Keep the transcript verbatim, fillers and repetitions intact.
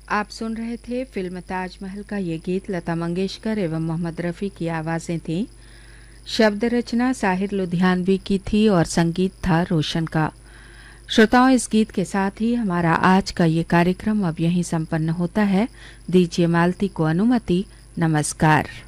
आप सुन रहे थे फिल्म ताजमहल का ये गीत। लता मंगेशकर एवं मोहम्मद रफ़ी की आवाज़ें थीं। शब्द रचना साहिर लुधियानवी की थी और संगीत था रोशन का। श्रोताओं, इस गीत के साथ ही हमारा आज का ये कार्यक्रम अब यहीं संपन्न होता है। दीजिए मालती को अनुमति। नमस्कार।